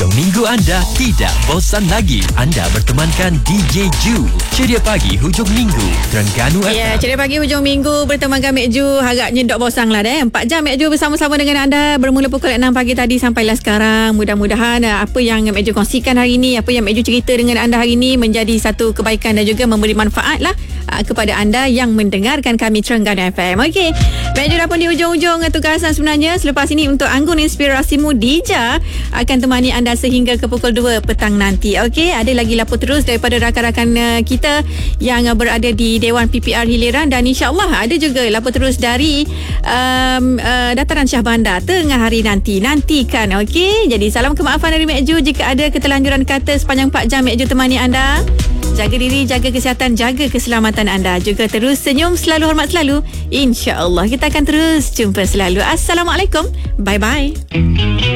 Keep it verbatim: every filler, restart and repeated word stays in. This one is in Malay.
Hujung minggu anda tidak bosan lagi. Anda bertemankan D J Ju. Ceria pagi hujung minggu, Terengganu F M. Ya, ceria pagi hujung minggu bertemankan Mek Ju. Agaknya dok bosan lah deh. empat jam Mek Ju bersama-sama dengan anda bermula pukul enam pagi tadi sampailah sekarang. Mudah-mudahan apa yang Mek Ju kongsikan hari ini, apa yang Mek Ju cerita dengan anda hari ini menjadi satu kebaikan dan juga memberi manfaat lah kepada anda yang mendengarkan kami Terengganu F M. Okey, Mek Ju dah pun di hujung-hujung tugasan sebenarnya. Selepas ini untuk Anggun Inspirasimu, Dija akan temani anda sehingga ke pukul dua petang nanti. Okey, ada lagi lapor terus daripada rakan-rakan uh, kita yang uh, berada di Dewan P P R Hiliran, dan insyaAllah ada juga lapor terus dari um, uh, Dataran Syah Bandar tengah hari nanti. Nantikan, okey? Jadi salam kemaafan dari Mek Ju jika ada ketelanjuran kata sepanjang empat jam Mek Ju temani anda. Jaga diri, jaga kesihatan, jaga keselamatan anda. Juga terus senyum, selalu hormat selalu. InsyaAllah kita akan terus jumpa selalu. Assalamualaikum. Bye-bye.